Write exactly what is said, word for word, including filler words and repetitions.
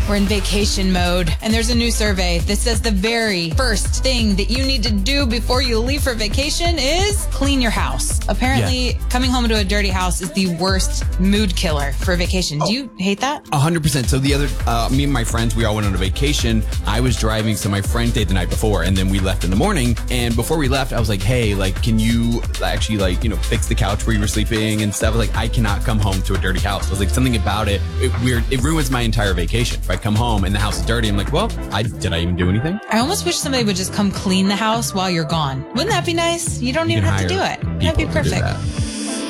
We're in vacation mode, and there's a new survey that says the very first thing that you need to do before you leave for vacation is clean your house. Apparently, yeah. coming home to a dirty house is the worst mood killer for a vacation. Do you hate that? A hundred percent. So the other, uh, me and my friends, we all went on a vacation. I was driving, so my friend stayed the night before, and then we left in the morning. And before we left, I was like, hey, like, can you actually, like, you know, fix the couch where you were sleeping and stuff? Like, I cannot come home to a dirty house. I was like, something about it, it weird. It ruins my entire vacation. If I come home and the house is dirty, I'm like, well, I did I even do anything? I almost wish somebody would just come clean the house while you're gone. Wouldn't that be nice? You don't you even have to do it. That'd be perfect.